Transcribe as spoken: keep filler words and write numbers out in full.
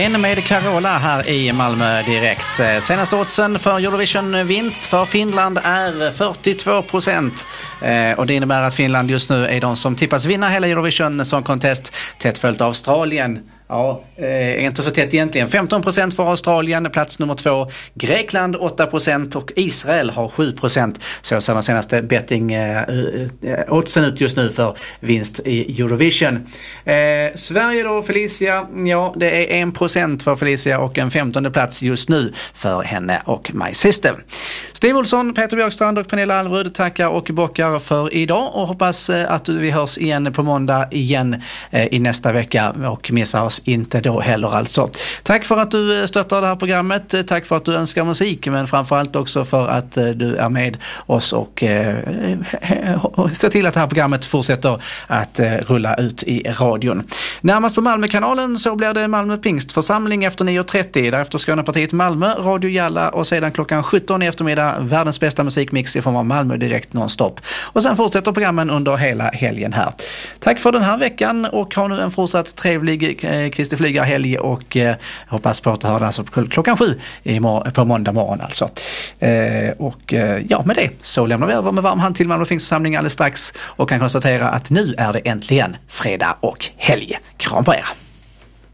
In med Carola här i Malmö direkt. Senaste oddsen för Eurovision-vinst för Finland är fyrtiotvå procent. Och det innebär att Finland just nu är de som tippas vinna hela Eurovision Song Contest, tätt följt av Australien. Ja, eh, inte så tätt egentligen. femton procent för Australien, plats nummer två. Grekland åtta procent och Israel har sju procent. Så ser de senaste betting eh, eh, oddsen ut just nu för vinst i Eurovision. Eh, Sverige då, Felicia, ja det är en procent för Felicia och en femtonde plats just nu för henne och My Sister. Steve Olsson, Peter Björkstrand och Pernilla Alrud tackar och bockar för idag och hoppas att vi hörs igen på måndag igen eh, i nästa vecka och missar oss inte då heller alltså. Tack för att du stöttar det här programmet, tack för att du önskar musik, men framförallt också för att du är med oss och eh, ser till att det här programmet fortsätter att eh, rulla ut i radion. Närmast på Malmökanalen så blir det Malmö Pingstförsamling efter nio och trettio, därefter Skånepartiet Malmö, Radio Jalla och sedan klockan sjutton i eftermiddag världens bästa musikmix i form av Malmö direkt nonstop. Och sen fortsätter programmen under hela helgen här. Tack för den här veckan och ha nu en fortsatt trevlig eh, Kristi Flygarhelg och eh, hoppas på att höra alltså klockan sju i mor- på måndag morgon alltså. Eh, och eh, ja, med det så lämnar vi över med varm hand till Malmö Pingstförsamling alldeles strax och kan konstatera att nu är det äntligen fredag och helg. Kram på er!